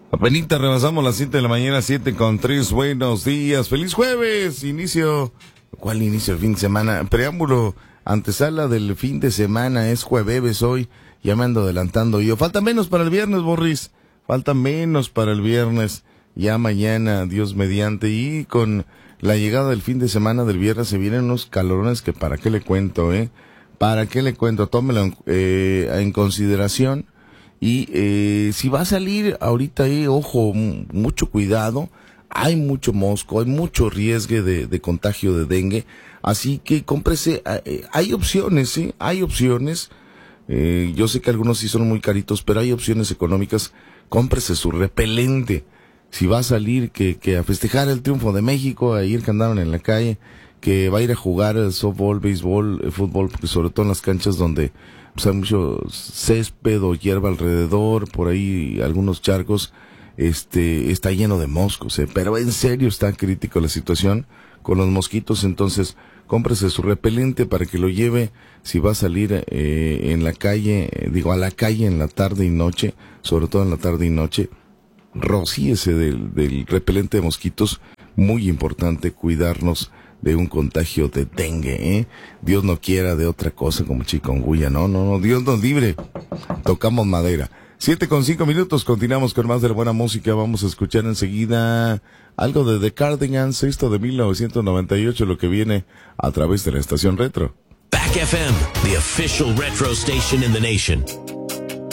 Apenita rebasamos las 7 de la mañana, 7:03. Buenos días, feliz jueves, inicio. ¿Cuál inicio? El fin de semana. Preámbulo, antesala del fin de semana, es jueves hoy. Ya me ando adelantando yo. Falta menos para el viernes, Borris. Falta menos para el viernes. Ya mañana, Dios mediante. Y con la llegada del fin de semana del viernes se vienen unos calorones que para qué le cuento, ¿Para qué le cuento? Tómelo en consideración. Y si va a salir ahorita, ojo, mucho cuidado. Hay mucho mosco, hay mucho riesgo de contagio de dengue. Así que cómprese, hay opciones, ¿sí? Hay opciones. Yo sé que algunos sí son muy caritos, pero hay opciones económicas. Cómprese su repelente. Si va a salir que a festejar el triunfo de México, a ir que andaban en la calle, que va a ir a jugar softball, béisbol, fútbol, porque sobre todo en las canchas donde pues, hay mucho césped o hierba alrededor, por ahí algunos charcos, está lleno de moscos, pero en serio está crítico la situación con los mosquitos. Entonces cómprese su repelente para que lo lleve si va a salir en la calle, a la calle en la tarde y noche, sobre todo en la tarde y noche. Rocíese del repelente de mosquitos. Muy importante cuidarnos de un contagio de dengue, Dios no quiera de otra cosa como chikungunya, no, Dios nos libre. Tocamos madera. 7:05, continuamos con más de la buena música. Vamos a escuchar enseguida algo de The Cardigans, esto de 1998, lo que viene a través de la estación Retro. Back FM, the official retro station in the nation.